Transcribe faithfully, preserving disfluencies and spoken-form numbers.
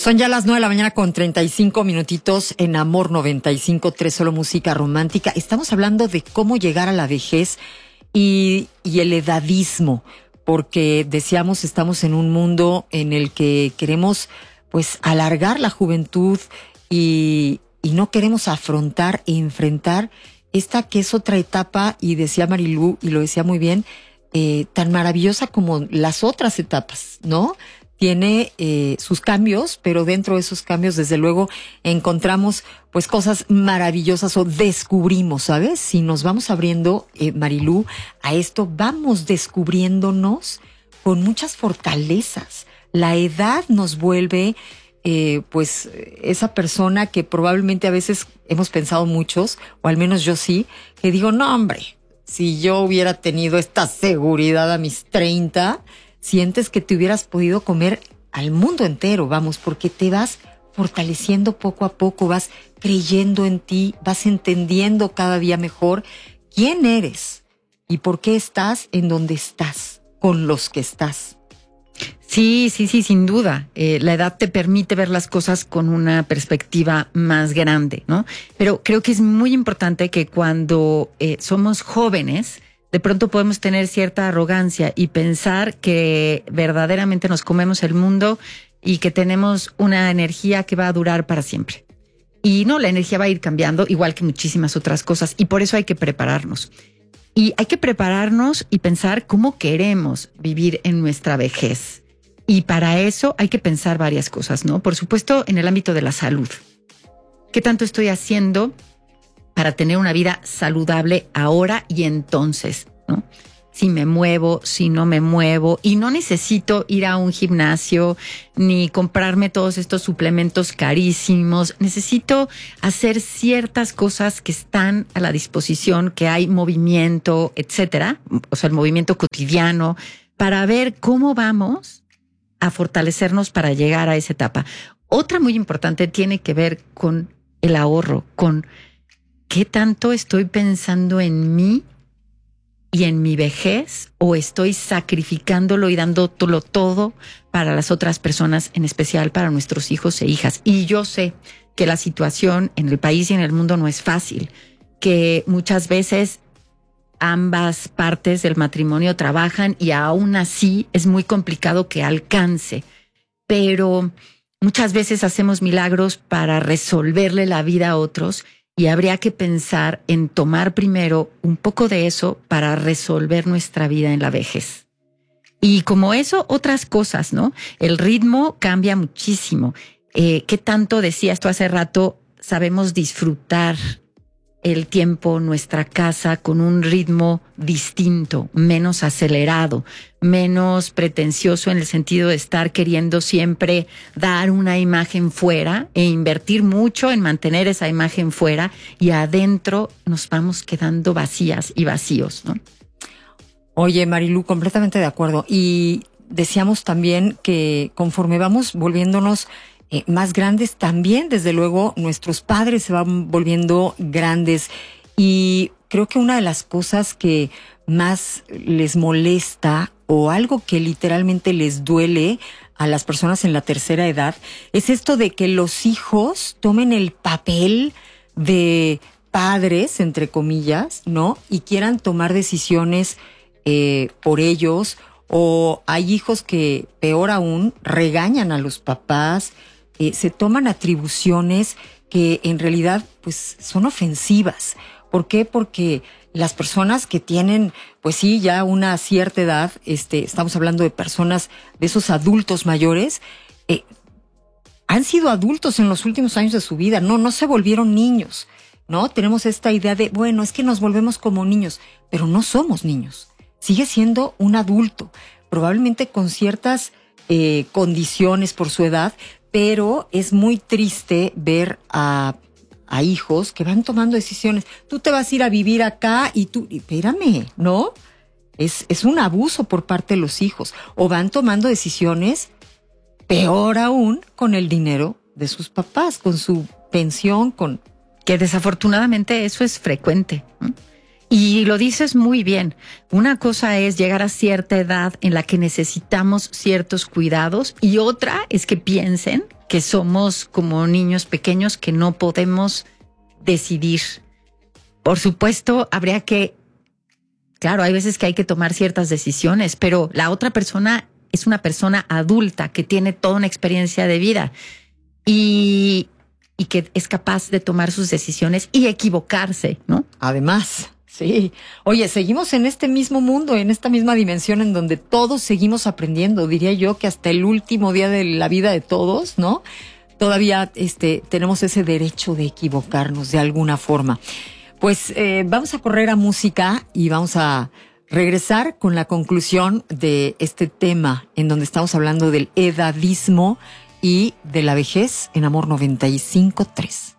Son ya las nueve de la mañana con treinta y cinco minutitos en Amor noventa y cinco punto tres, solo música romántica. Estamos hablando de cómo llegar a la vejez y, y el edadismo, porque decíamos, estamos en un mundo en el que queremos pues alargar la juventud y, y no queremos afrontar e enfrentar esta que es otra etapa, y decía Marilú, y lo decía muy bien, eh, tan maravillosa como las otras etapas, ¿no? Tiene eh, sus cambios, pero dentro de esos cambios, desde luego, encontramos pues cosas maravillosas o descubrimos, ¿sabes? Si nos vamos abriendo, eh, Marilú, a esto, vamos descubriéndonos con muchas fortalezas. La edad nos vuelve, eh, pues, esa persona que probablemente a veces hemos pensado muchos, o al menos yo sí, que digo, no, hombre, si yo hubiera tenido esta seguridad a mis treinta... sientes que te hubieras podido comer al mundo entero, vamos, porque te vas fortaleciendo poco a poco, vas creyendo en ti, vas entendiendo cada día mejor quién eres y por qué estás en donde estás, con los que estás. Sí, sí, sí, sin duda. Eh, la edad te permite ver las cosas con una perspectiva más grande, ¿no? Pero creo que es muy importante que cuando eh, somos jóvenes, de pronto podemos tener cierta arrogancia y pensar que verdaderamente nos comemos el mundo y que tenemos una energía que va a durar para siempre. Y no, la energía va a ir cambiando, igual que muchísimas otras cosas, y por eso hay que prepararnos. Y hay que prepararnos y pensar cómo queremos vivir en nuestra vejez. Y para eso hay que pensar varias cosas, ¿no? Por supuesto, en el ámbito de la salud. ¿Qué tanto estoy haciendo para tener una vida saludable ahora y entonces, ¿no? Si me muevo, si no me muevo, y no necesito ir a un gimnasio ni comprarme todos estos suplementos carísimos. Necesito hacer ciertas cosas que están a la disposición, que hay movimiento, etcétera, o sea, el movimiento cotidiano, para ver cómo vamos a fortalecernos para llegar a esa etapa. Otra muy importante tiene que ver con el ahorro, con ¿qué tanto estoy pensando en mí y en mi vejez, o estoy sacrificándolo y dándolo todo para las otras personas, en especial para nuestros hijos e hijas? Y yo sé que la situación en el país y en el mundo no es fácil, que muchas veces ambas partes del matrimonio trabajan y aún así es muy complicado que alcance, pero muchas veces hacemos milagros para resolverle la vida a otros. Y habría que pensar en tomar primero un poco de eso para resolver nuestra vida en la vejez. Y como eso, otras cosas, ¿no? El ritmo cambia muchísimo. Eh, ¿Qué tanto, decía esto hace rato, sabemos disfrutar el tiempo, nuestra casa, con un ritmo distinto, menos acelerado, menos pretencioso en el sentido de estar queriendo siempre dar una imagen fuera e invertir mucho en mantener esa imagen fuera, y adentro nos vamos quedando vacías y vacíos, ¿no? Oye, Marilú, completamente de acuerdo. Y decíamos también que conforme vamos volviéndonos Eh, más grandes, también, desde luego, nuestros padres se van volviendo grandes, y creo que una de las cosas que más les molesta, o algo que literalmente les duele a las personas en la tercera edad, es esto de que los hijos tomen el papel de padres, entre comillas, ¿no? Y quieran tomar decisiones eh, por ellos, o hay hijos que, peor aún, regañan a los papás. Eh, se toman atribuciones que en realidad pues son ofensivas. ¿Por qué? Porque las personas que tienen, pues sí, ya una cierta edad, este, estamos hablando de personas, de esos adultos mayores, eh, han sido adultos en los últimos años de su vida, no, no se volvieron niños, ¿no? Tenemos esta idea de, bueno, es que nos volvemos como niños, pero no somos niños. Sigue siendo un adulto, probablemente con ciertas eh, condiciones por su edad, pero es muy triste ver a, a hijos que van tomando decisiones. Tú te vas a ir a vivir acá y tú, espérame, ¿no? Es, es un abuso por parte de los hijos. O van tomando decisiones, peor aún, con el dinero de sus papás, con su pensión, con... Que desafortunadamente eso es frecuente, ¿no? Y lo dices muy bien. Una cosa es llegar a cierta edad en la que necesitamos ciertos cuidados, y otra es que piensen que somos como niños pequeños que no podemos decidir. Por supuesto, habría que, claro, hay veces que hay que tomar ciertas decisiones, pero la otra persona es una persona adulta que tiene toda una experiencia de vida y, y que es capaz de tomar sus decisiones y equivocarse, ¿no? Además, sí. Oye, seguimos en este mismo mundo, en esta misma dimensión en donde todos seguimos aprendiendo. Diría yo que hasta el último día de la vida de todos, ¿no? Todavía este, tenemos ese derecho de equivocarnos de alguna forma. Pues eh, vamos a correr a música y vamos a regresar con la conclusión de este tema en donde estamos hablando del edadismo y de la vejez en Amor noventa y cinco punto tres.